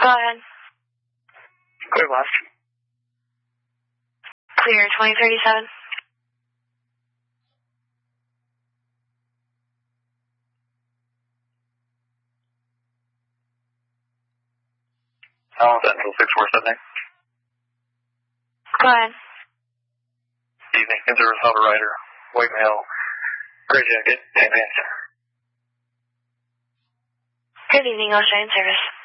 Go ahead. Clear left. Clear 2037. Central 647. Go ahead. Evening. Inter Auto Rider. White male. Gray jacket. Advance. Good evening, Ocean Service.